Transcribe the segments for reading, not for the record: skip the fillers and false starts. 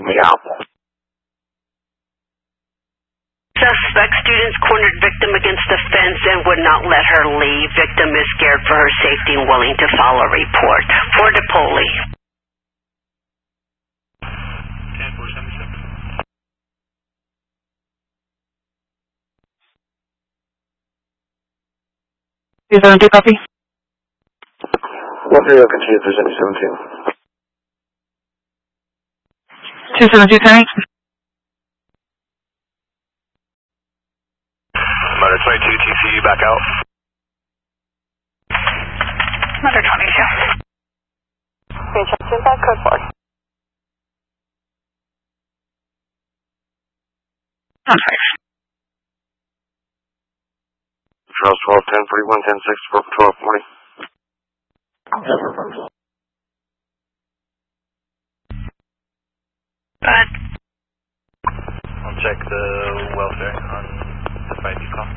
Yeah. Suspect students cornered victim against the fence and would not let her leave. Victim is scared for her safety and willing to file a report. For Dipoli. 272 copy. 130 continue through 7017. 272 10. Motor 22 TCU back out. Motor 22. Okay, check 25 code 4. On 5. Charles 12, 10, 41, 10, 6, 12, 40. But I'll check the welfare on the 5B call.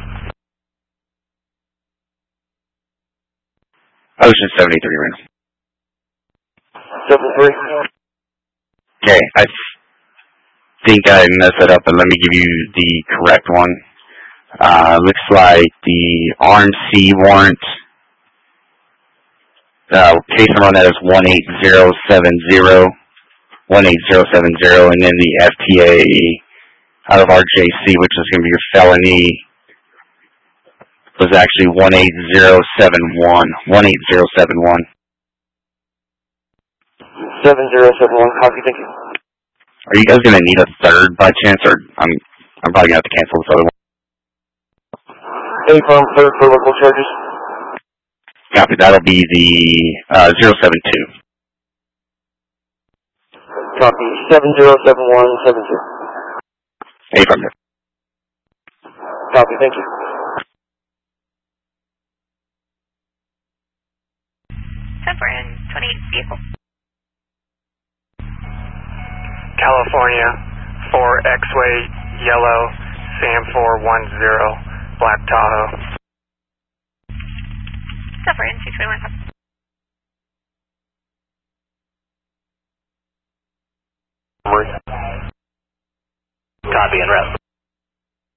Ocean 73 right now. 73. Okay, I think I messed it up, but let me give you the correct one. Looks like the RMC warrant, case number on that is 18070, 18070, and then the FTA out of RJC, which is going to be your felony, was actually 18071, 18071. 7071, copy, thank you. Are you guys going to need a third by chance, or I'm probably going to have to cancel this other one? Any firm third for local charges? Copy, that'll be the 072. Copy, 707172. Affirmative. Copy, thank you. We're in 28 vehicle. California 4 X-Way Yellow Sam 410 Black Tahoe. We're in 621. Copy and rep.